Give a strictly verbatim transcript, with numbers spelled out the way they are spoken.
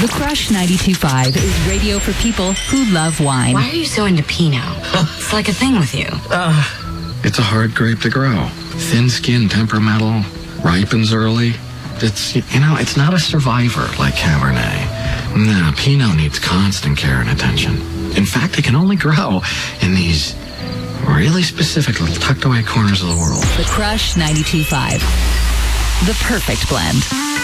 The Crush ninety-two point five is radio for people who love wine. Why are you so into Pinot? It's like a thing with you. Uh, it's a hard grape to grow. Thin skin, temperamental, ripens early. It's, you know, it's not a survivor like Cabernet. No, Pinot needs constant care and attention. In fact, it can only grow in these really specific little tucked away corners of the world. The Crush ninety-two point five. The perfect blend.